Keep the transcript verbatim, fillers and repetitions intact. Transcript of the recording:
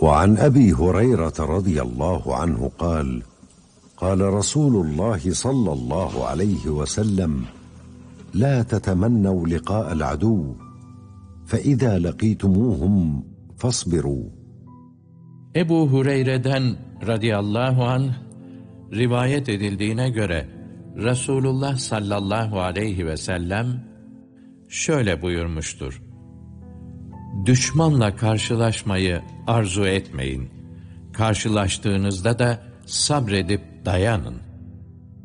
وعن أبي هريرة رضي الله عنه قال قال رسول الله صلى الله عليه وسلم لا تتمنوا لقاء العدو فإذا لقيتموهم فاصبروا. Ebu Hureyre'den radıyallahu anh rivayet edildiğine göre Resulullah sallallahu aleyhi ve sellem şöyle buyurmuştur: Düşmanla karşılaşmayı arzu etmeyin. Karşılaştığınızda da sabredip dayanın.